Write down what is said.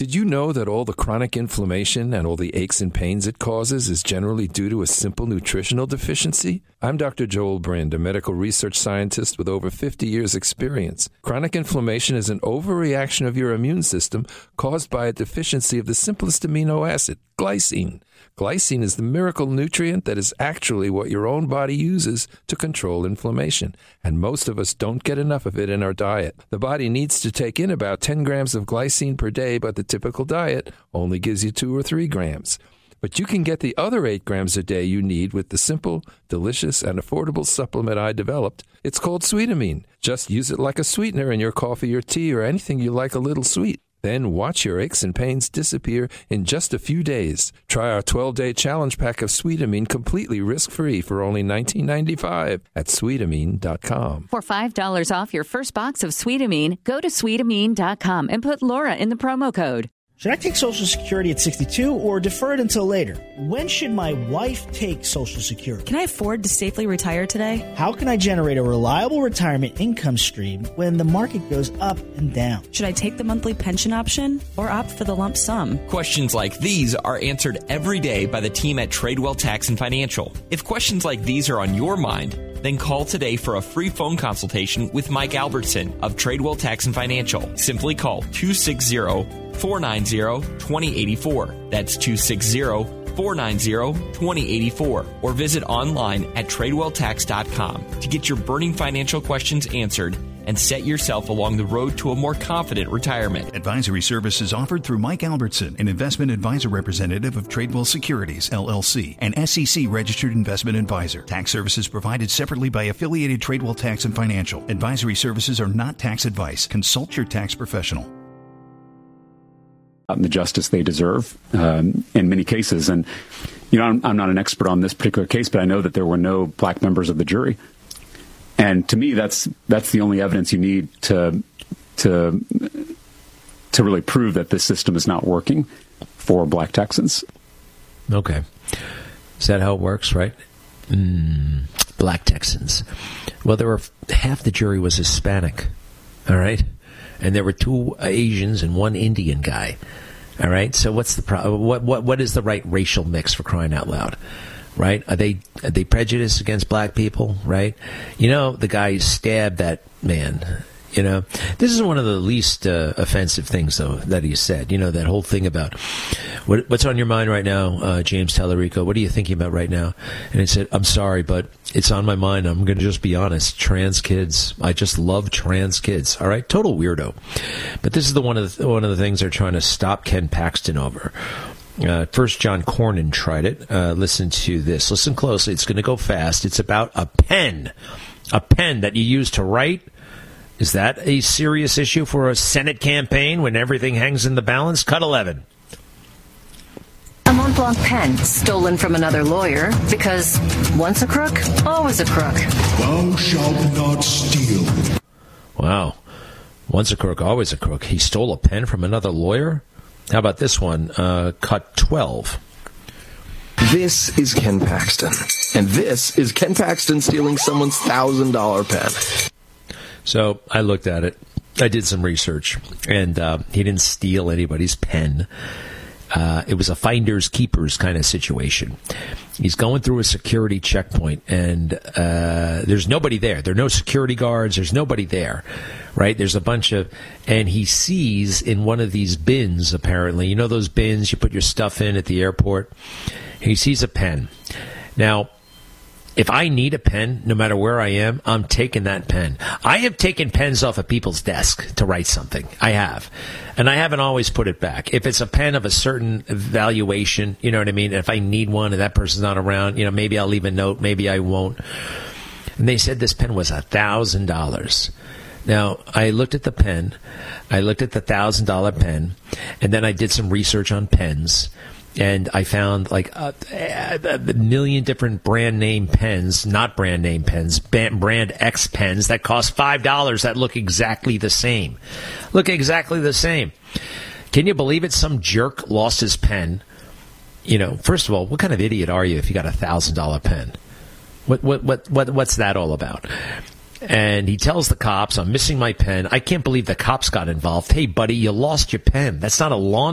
Did you know that all the chronic inflammation and all the aches and pains it causes is generally due to a simple nutritional deficiency? I'm Dr. Joel Brind, a medical research scientist with over 50 years' experience. Chronic inflammation is an overreaction of your immune system caused by a deficiency of the simplest amino acid, glycine. Glycine is the miracle nutrient that is actually what your own body uses to control inflammation, and most of us don't get enough of it in our diet. The body needs to take in about 10 grams of glycine per day, but the typical diet only gives you 2 or 3 grams. But you can get the other 8 grams a day you need with the simple, delicious, and affordable supplement I developed. It's called Sweetamine. Just use it like a sweetener in your coffee or tea or anything you like a little sweet. Then watch your aches and pains disappear in just a few days. Try our 12-day challenge pack of Sweetamine completely risk-free for only $19.95 at Sweetamine.com. For $5 off your first box of Sweetamine, go to Sweetamine.com and put Laura in the promo code. Should I take Social Security at 62 or defer it until later? When should my wife take Social Security? Can I afford to safely retire today? How can I generate a reliable retirement income stream when the market goes up and down? Should I take the monthly pension option or opt for the lump sum? Questions like these are answered every day by the team at Tradewell Tax and Financial. If questions like these are on your mind, then call today for a free phone consultation with Mike Albertson of Tradewell Tax and Financial. Simply call 260-490-2084. That's 260-490-2084. Or visit online at TradewellTax.com to get your burning financial questions answered and set yourself along the road to a more confident retirement. Advisory services offered through Mike Albertson, an investment advisor representative of Tradewell Securities, LLC, an SEC-registered investment advisor. Tax services provided separately by affiliated Tradewell Tax and Financial. Advisory services are not tax advice. Consult your tax professional. The justice they deserve in many cases. And, you know, I'm not an expert on this particular case, but I know that there were no black members of the jury. And to me, that's the only evidence you need to really prove that this system is not working for black Texans. Okay. Is that how it works, right? Black Texans. Well, there were half the jury was Hispanic, all right? And there were 2 Asians and 1 Indian guy, all right? So what's the what is the right racial mix, for crying out loud? Right? Are they prejudiced against black people? Right? You know, the guy stabbed that man. You know, this is one of the least offensive things, though, that he said. You know, that whole thing about what's on your mind right now, James Tallarico. What are you thinking about right now? And he said, I'm sorry, but it's on my mind. I'm going to just be honest. Trans kids. I just love trans kids. All right, total weirdo. But this is one of the things they're trying to stop Ken Paxton over. First, John Cornyn tried it. Listen to this. Listen closely. It's going to go fast. It's about a pen that you use to write. Is that a serious issue for a Senate campaign when everything hangs in the balance? Cut 11. A Montblanc pen stolen from another lawyer because once a crook, always a crook. Thou shalt not steal. Wow. Once a crook, always a crook. He stole a pen from another lawyer? How about this one? Cut 12. This is Ken Paxton. And this is Ken Paxton stealing someone's $1,000 pen. So I looked at it. I did some research. And he didn't steal anybody's pen. It was a finders keepers kind of situation. He's going through a security checkpoint, and there's nobody there. There are no security guards. There's nobody there, right? There's a bunch of, and he sees in one of these bins, apparently, you know those bins you put your stuff in at the airport? He sees a pen. Now, if I need a pen, no matter where I am, I'm taking that pen. I have taken pens off of people's desk to write something. I have. And I haven't always put it back. If it's a pen of a certain valuation, you know what I mean? If I need one and that person's not around, you know, maybe I'll leave a note, maybe I won't. And they said this pen was $1,000. Now, I looked at the pen. I looked at the $1,000 pen. And then I did some research on pens. And I found like a million different brand name pens, not brand name pens, brand X pens that cost $5 that look exactly the same. Look exactly the same. Can you believe it? Some jerk lost his pen. You know, first of all, what kind of idiot are you if you got $1,000 pen? What's that all about? And he tells the cops, I'm missing my pen. I can't believe the cops got involved. Hey, buddy, you lost your pen. That's not a lawn